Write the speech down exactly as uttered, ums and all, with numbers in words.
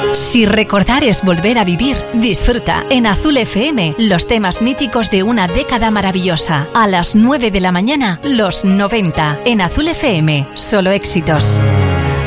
Si recordar es volver a vivir, disfruta en Azul F M los temas míticos de una década maravillosa. A las nueve de la mañana, los noventa. En Azul F M, solo éxitos.